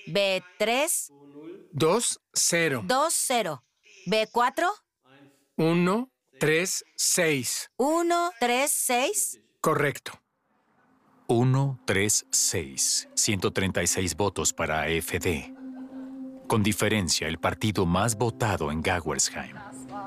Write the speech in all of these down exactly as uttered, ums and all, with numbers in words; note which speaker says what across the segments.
Speaker 1: B tres.
Speaker 2: dos, cero.
Speaker 1: dos, cero. B cuatro.
Speaker 2: uno, tres, seis.
Speaker 1: uno, tres, seis.
Speaker 2: Correcto.
Speaker 3: uno, tres, seis. ciento treinta y seis votos para A F D. Con diferencia, el partido más votado en Gaggersheim.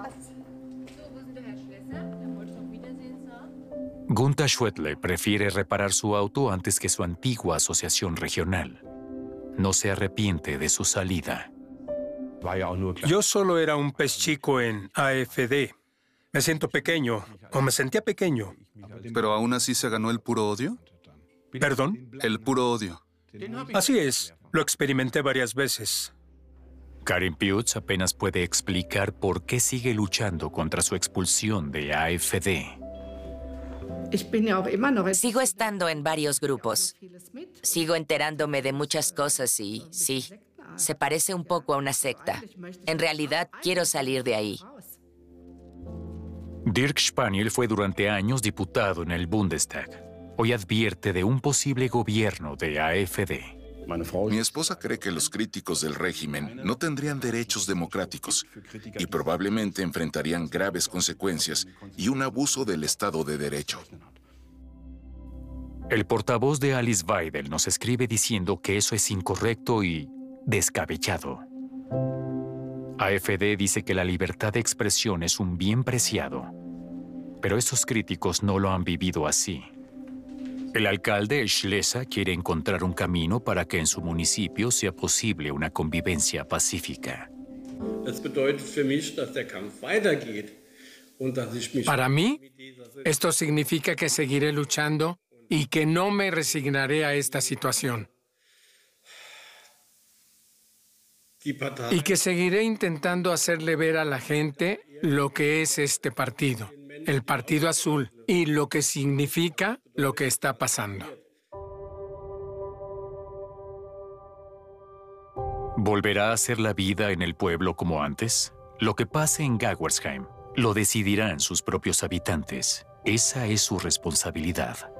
Speaker 3: Gunther Schwedle prefiere reparar su auto antes que su antigua asociación regional. No se arrepiente de su salida.
Speaker 2: Yo solo era un pez chico en A F D. Me siento pequeño, o me sentía pequeño.
Speaker 4: ¿Pero aún así se ganó el puro odio?
Speaker 2: ¿Perdón?
Speaker 4: El puro odio.
Speaker 2: Así es, lo experimenté varias veces.
Speaker 3: Karin Piotz apenas puede explicar por qué sigue luchando contra su expulsión de A F D.
Speaker 1: Sigo estando en varios grupos. Sigo enterándome de muchas cosas y, sí, se parece un poco a una secta. En realidad, quiero salir de ahí.
Speaker 3: Dirk Spaniel fue durante años diputado en el Bundestag. Hoy advierte de un posible gobierno de A F D.
Speaker 5: Mi esposa cree que los críticos del régimen no tendrían derechos democráticos y probablemente enfrentarían graves consecuencias y un abuso del Estado de Derecho.
Speaker 3: El portavoz de Alice Weidel nos escribe diciendo que eso es incorrecto y descabellado. A F D dice que la libertad de expresión es un bien preciado, pero esos críticos no lo han vivido así. El alcalde Schlesa quiere encontrar un camino para que en su municipio sea posible una convivencia pacífica.
Speaker 2: Para mí, esto significa que seguiré luchando y que no me resignaré a esta situación. Y que seguiré intentando hacerle ver a la gente lo que es este partido, el Partido Azul, y lo que significa lo que está pasando.
Speaker 3: ¿Volverá a ser la vida en el pueblo como antes? Lo que pase en Gaggersheim lo decidirán sus propios habitantes. Esa es su responsabilidad.